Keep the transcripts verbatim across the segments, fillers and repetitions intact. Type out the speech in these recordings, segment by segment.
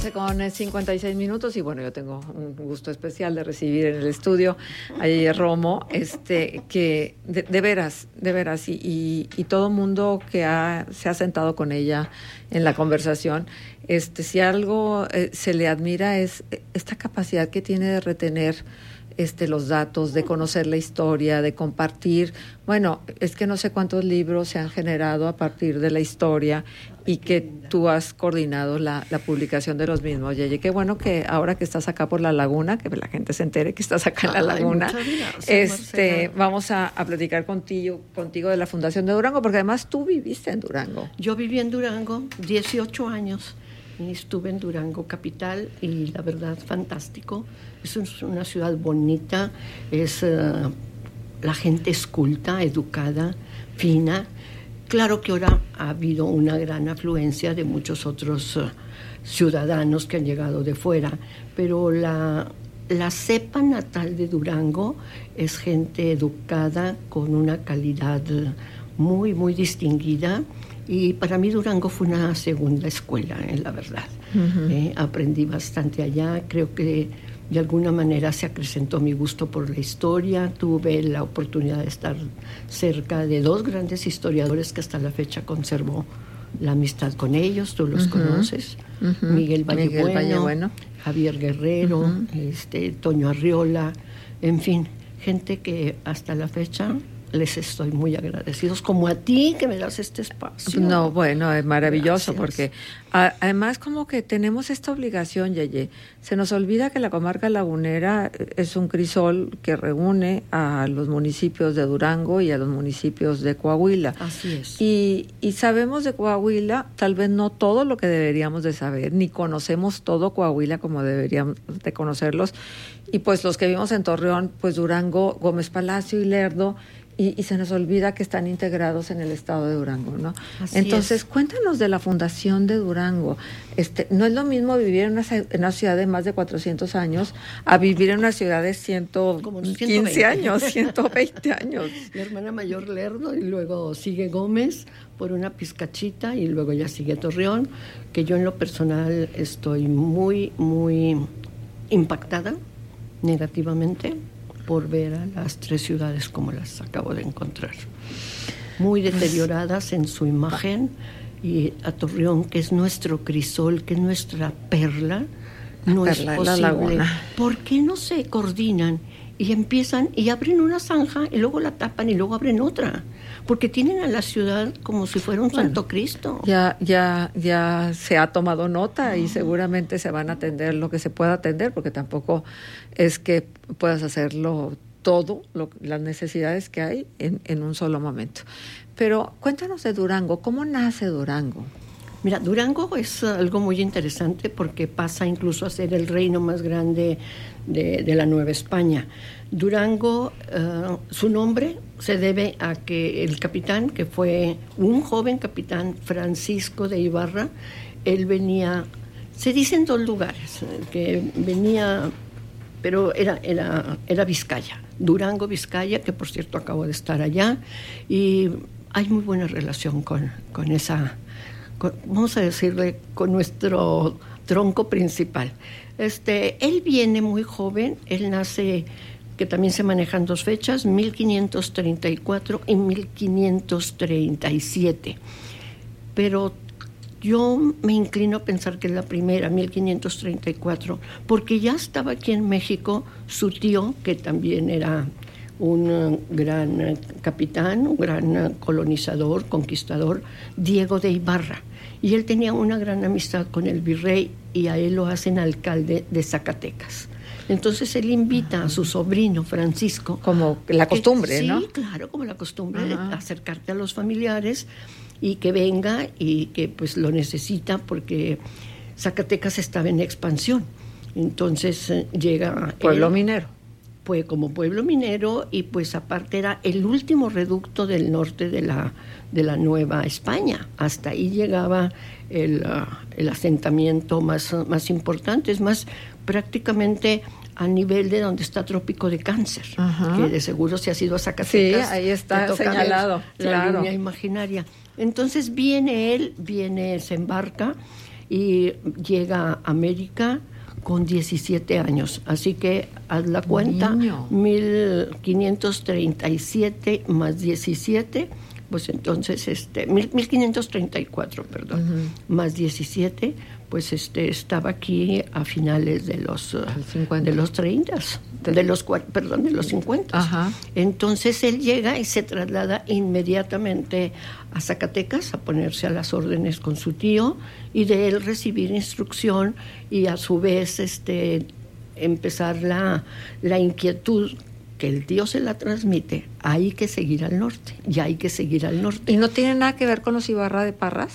once con cincuenta y seis minutos y bueno, yo tengo un gusto especial de recibir en el estudio a Yeye Romo, este, que de, de veras, de veras, y, y, y todo mundo que ha, se ha sentado con ella en la conversación, este, si algo eh, se le admira es esta capacidad que tiene de retener Este, los datos, de conocer la historia, de compartir. Bueno, es que no sé cuántos libros se han generado a partir de la historia y que tú has coordinado la, la publicación de los mismos. Yeye, qué bueno que ahora que estás acá por La Laguna, que la gente se entere que estás acá en La Laguna. Ay, gracias, este, Marcela. Vamos a, a platicar contigo, contigo de la Fundación de Durango, porque además tú viviste en Durango. Yo viví en Durango dieciocho años. Y estuve en Durango capital y la verdad fantástico. Es una ciudad bonita, es uh, la gente es culta, educada, fina. Claro que ahora ha habido una gran afluencia de muchos otros uh, ciudadanos que han llegado de fuera, pero la, la cepa natal de Durango es gente educada con una calidad muy, muy distinguida. Y para mí Durango fue una segunda escuela, eh, la verdad. Uh-huh. Eh, aprendí bastante allá. Creo que de alguna manera se acrecentó mi gusto por la historia. Tuve la oportunidad de estar cerca de dos grandes historiadores que hasta la fecha conservo la amistad con ellos. Tú los uh-huh. conoces. Uh-huh. Miguel Vallebueno, Miguel Vallebueno, Javier Guerrero, uh-huh. este, Toño Arriola. En fin, gente que hasta la fecha les estoy muy agradecidos, como a ti que me das este espacio. No, bueno, es maravilloso. Gracias. Porque a, además como que tenemos esta obligación, Yeye. Se nos olvida que la comarca lagunera es un crisol que reúne a los municipios de Durango y a los municipios de Coahuila. Así es. Y, y sabemos de Coahuila, tal vez no todo lo que deberíamos de saber, ni conocemos todo Coahuila como deberíamos de conocerlos. Y pues los que vivimos en Torreón, pues Durango, Gómez Palacio y Lerdo, Y, y se nos olvida que están integrados en el estado de Durango, ¿no? Así Entonces, es. Cuéntanos de la Fundación de Durango. Este, no es lo mismo vivir en una, en una ciudad de más de cuatrocientos años a vivir en una ciudad de ciento quince años, ciento veinte años. Mi hermana mayor Lerdo y luego sigue Gómez por una pizcachita y luego ya sigue Torreón, que yo en lo personal estoy muy, muy impactada negativamente por ver a las tres ciudades como las acabo de encontrar. Muy deterioradas en su imagen, y a Torreón, que es nuestro crisol, que es nuestra perla, la no perla es posible. La Laguna. ¿Por qué no se coordinan y empiezan y abren una zanja y luego la tapan y luego abren otra? Porque tienen a la ciudad como si fuera un bueno, Santo Cristo. Ya, ya, ya se ha tomado nota uh-huh. y seguramente se van a atender lo que se pueda atender, porque tampoco es que puedas hacerlo todo, lo, las necesidades que hay en, en un solo momento. Pero cuéntanos de Durango, ¿cómo nace Durango? Mira, Durango es algo muy interesante porque pasa incluso a ser el reino más grande de, de la Nueva España. Durango, uh, su nombre se debe a que el capitán, que fue un joven capitán, Francisco de Ibarra, él venía, se dice en dos lugares, que venía, pero era, era, era Vizcaya, Durango, Vizcaya, que por cierto acabo de estar allá, y hay muy buena relación con, con esa... Con, vamos a decirle, con nuestro tronco principal. Este, él viene muy joven, él nace, que también se manejan dos fechas, mil quinientos treinta y cuatro y mil quinientos treinta y siete. Pero yo me inclino a pensar que es la primera, mil quinientos treinta y cuatro, porque ya estaba aquí en México su tío, que también era un gran capitán, un gran colonizador, conquistador, Diego de Ibarra. Y él tenía una gran amistad con el virrey y a él lo hacen alcalde de Zacatecas. Entonces él invita a su sobrino Francisco. Como la costumbre, que, ¿no? Sí, claro, como la costumbre de acercarte a los familiares y que venga y que pues lo necesita porque Zacatecas estaba en expansión. Entonces eh, llega... Pueblo él, minero. Pues como pueblo minero y pues aparte era el último reducto del norte de la, de la Nueva España. Hasta ahí llegaba el, uh, el asentamiento más, más importante, es más prácticamente a nivel de donde está Trópico de Cáncer, uh-huh. que de seguro si has ido a Zacatecas. Sí, ahí está señalado, la claro. línea imaginaria. Entonces viene él, viene, se embarca y llega a América con diecisiete años. Así que haz la cuenta, Niño. mil quinientos treinta y siete más diecisiete, pues entonces, este, mil quinientos treinta y cuatro, perdón, uh-huh. más diecisiete, pues este, estaba aquí a finales de los, de los treinta, de los, perdón, de los cincuenta. Ajá. Entonces él llega y se traslada inmediatamente a Zacatecas a ponerse a las órdenes con su tío y de él recibir instrucción y a su vez este, empezar la, la inquietud que el tío se la transmite. Hay que seguir al norte, ya hay que seguir al norte. ¿Y no tiene nada que ver con los Ibarra de Parras?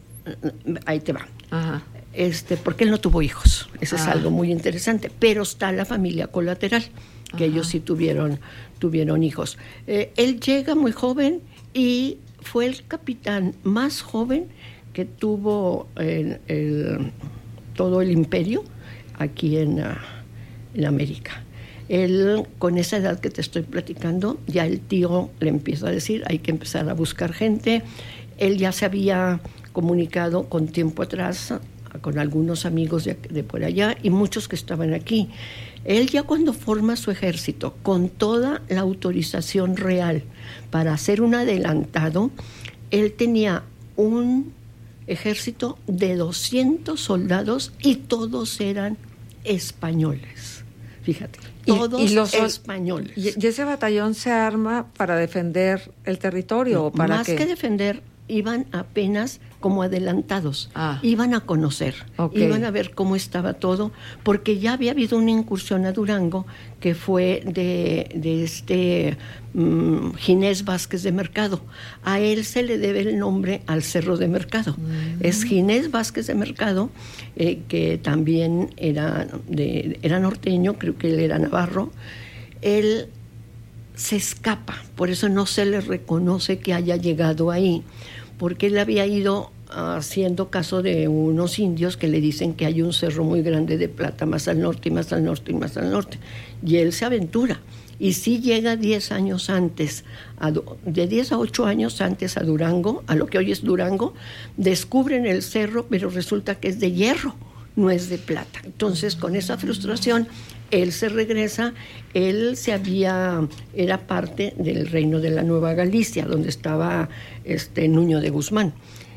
Ahí te va. Ajá. Este, porque él no tuvo hijos, eso ah. es algo muy interesante, pero está la familia colateral, que Ajá. ellos sí tuvieron, tuvieron hijos. Eh, él llega muy joven y fue el capitán más joven que tuvo el, el, todo el imperio aquí en, uh, en América. Él, con esa edad que te estoy platicando, ya el tío le empieza a decir, hay que empezar a buscar gente. Él ya se había comunicado con tiempo atrás con algunos amigos de, de por allá y muchos que estaban aquí. Él ya cuando forma su ejército con toda la autorización real para hacer un adelantado, él tenía un ejército de doscientos soldados y todos eran españoles. Fíjate, todos y, y los españoles. Y, y ese batallón se arma para defender el territorio, no, ¿o para más qué? que defender, iban apenas como adelantados, ah. iban a conocer, okay. iban a ver cómo estaba todo, porque ya había habido una incursión a Durango que fue de, de este um, Ginés Vázquez de Mercado. A él se le debe el nombre al Cerro de Mercado. Mm. Es Ginés Vázquez de Mercado, eh, que también era, de, era norteño, creo que él era navarro. Él se escapa, por eso no se le reconoce que haya llegado ahí, porque él había ido haciendo caso de unos indios que le dicen que hay un cerro muy grande de plata más al norte y más al norte y más al norte, y él se aventura y sí llega diez años antes, a, de diez a ocho años antes a Durango, a lo que hoy es Durango. Descubren el cerro, pero resulta que es de hierro, no es de plata. Entonces, con esa frustración, él se regresa. Él se había, era parte del reino de la Nueva Galicia, donde estaba este Nuño de Guzmán,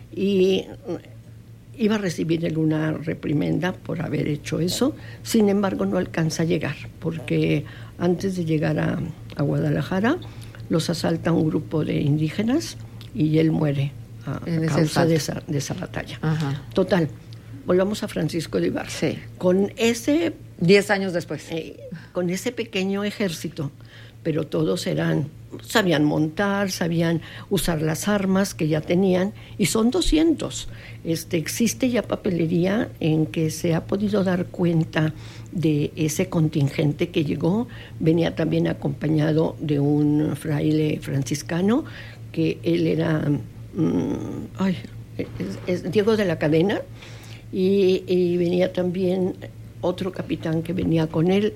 y iba a recibir él una reprimenda por haber hecho eso. Sin embargo, no alcanza a llegar, porque antes de llegar a, a Guadalajara, los asalta un grupo de indígenas y él muere a, a causa de esa, de esa batalla. Ajá. Total, volvamos a Francisco de Ibarra. Sí. Con ese... Diez años después. Eh, con ese pequeño ejército, pero todos eran, sabían montar, sabían usar las armas que ya tenían, y son doscientos. Este, existe ya papelería en que se ha podido dar cuenta de ese contingente que llegó. Venía también acompañado de un fraile franciscano, que él era mmm, ay, es, es Diego de la Cadena, y, y venía también otro capitán que venía con él,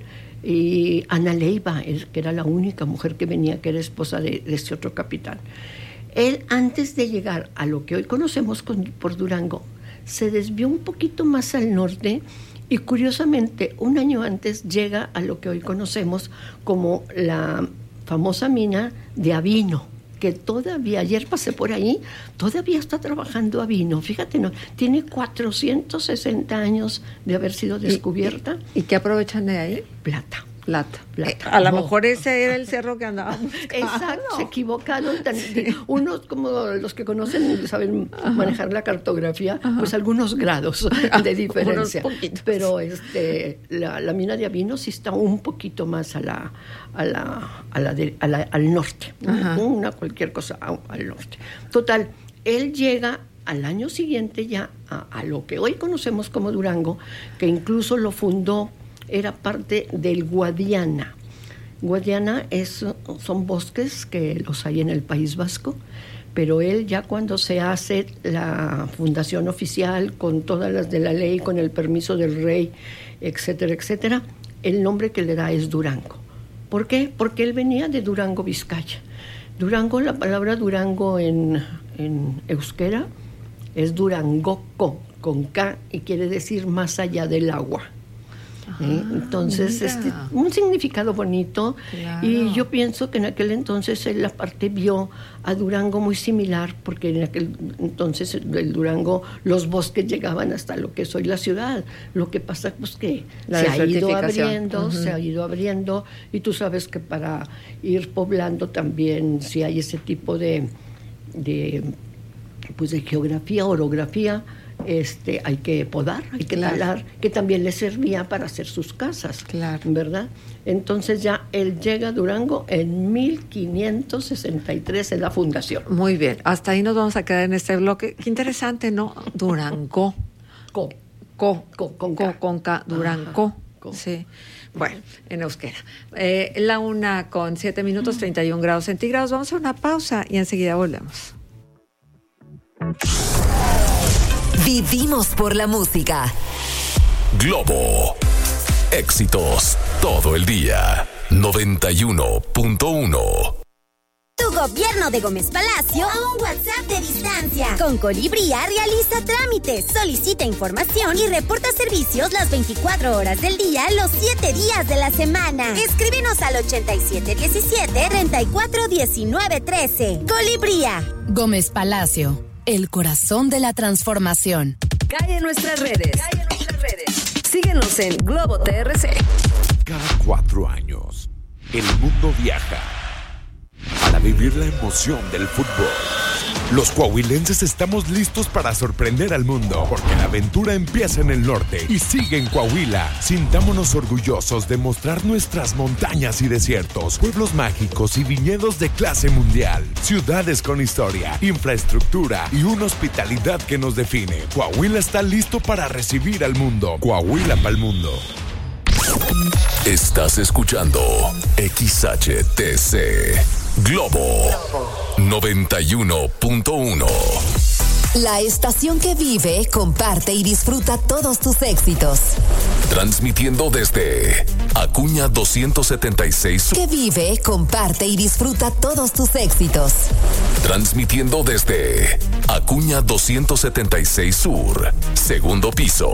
y Ana Leiva, que era la única mujer que venía, que era esposa de, de ese otro capitán. Él, antes de llegar a lo que hoy conocemos con, por Durango, se desvió un poquito más al norte y, curiosamente, un año antes llega a lo que hoy conocemos como la famosa mina de Avino, que todavía, ayer pasé por ahí, todavía está trabajando Avino. Fíjate, no, tiene cuatrocientos sesenta años de haber sido descubierta. ¿Y, y qué aprovechan de ahí? Plata. Plata. Plata. Eh, a lo no. mejor ese era el cerro que andábamos. Exacto, se equivocaron. Tan, sí. Unos, como los que conocen, saben Ajá. manejar la cartografía, Ajá. pues algunos grados de diferencia. Pero este, la, la mina de Avino sí está un poquito más a la, a la, a la, de, a la al norte. Ajá. Una cualquier cosa a, al norte. Total, él llega al año siguiente ya a, a lo que hoy conocemos como Durango, que incluso lo fundó, era parte del Guadiana. Guadiana es, son bosques que los hay en el País Vasco, pero él ya cuando se hace la fundación oficial, con todas las de la ley, con el permiso del rey, etcétera, etcétera, el nombre que le da es Durango. ¿Por qué? Porque él venía de Durango, Vizcaya. Durango, la palabra Durango en, en euskera es Durangoco, con K, y quiere decir más allá del agua. ¿Eh? Entonces, este, un significado bonito. Claro. Y yo pienso que en aquel entonces él aparte vio a Durango muy similar, porque en aquel entonces el Durango, los bosques llegaban hasta lo que es hoy la ciudad. Lo que pasa pues que la se ha ido abriendo, uh-huh. se ha ido abriendo, y tú sabes que para ir poblando también, si hay ese tipo de, de pues de geografía, orografía, Este, hay que podar, hay que claro. talar, que también le servía para hacer sus casas, claro. ¿verdad? Entonces ya él llega a Durango en mil quinientos sesenta y tres en la fundación. Muy bien, hasta ahí nos vamos a quedar en este bloque. Qué interesante, ¿no? Durango. Co. Co. Co con Co, K. con K. Durango. Co. Sí. Bueno, en euskera. Eh, la una con siete minutos, treinta y un grados centígrados. Vamos a una pausa y enseguida volvemos. Vivimos por la música. Globo. Éxitos todo el día. noventa y uno punto uno. Tu gobierno de Gómez Palacio a un WhatsApp de distancia. Con Colibría realiza trámites, solicita información y reporta servicios las veinticuatro horas del día, los siete días de la semana. Escríbenos al ochenta y siete diecisiete, treinta y cuatro diecinueve trece. Colibría. Gómez Palacio, el corazón de la transformación. Cae en nuestras redes. Cae en nuestras redes. Síguenos en Globo T R C. Cada cuatro años, el mundo viaja para vivir la emoción del fútbol. Los coahuilenses estamos listos para sorprender al mundo, porque la aventura empieza en el norte y sigue en Coahuila. Sintámonos orgullosos de mostrar nuestras montañas y desiertos, pueblos mágicos y viñedos de clase mundial, ciudades con historia, infraestructura y una hospitalidad que nos define. Coahuila está listo para recibir al mundo. Coahuila pa'l mundo. Estás escuchando X H T C Globo noventa y uno punto uno. La estación que vive, comparte y disfruta todos tus éxitos. Transmitiendo desde Acuña doscientos setenta y seis. Que vive, comparte y disfruta todos tus éxitos. Transmitiendo desde Acuña doscientos setenta y seis Sur, segundo piso.